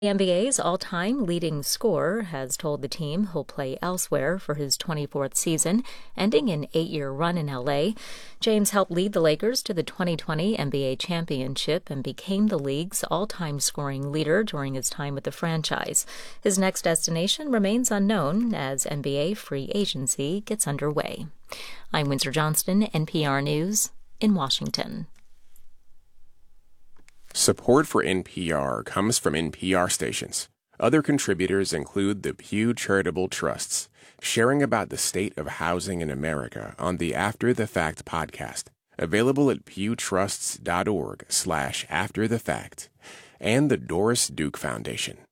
The NBA's all-time leading scorer has told the team he'll play elsewhere for his 24th season, ending an 8-year run in L.A. James helped lead the Lakers to the 2020 NBA championship and became the league's all-time scoring leader during his time with the franchise. His next destination remains unknown as NBA free agency gets underway. I'm Windsor Johnston, NPR News, in Washington. Support for NPR comes from NPR stations. Other contributors include the Pew Charitable Trusts, sharing about the state of housing in America on the After the Fact podcast, available at pewtrusts.org/afterthefact, and the Doris Duke Foundation.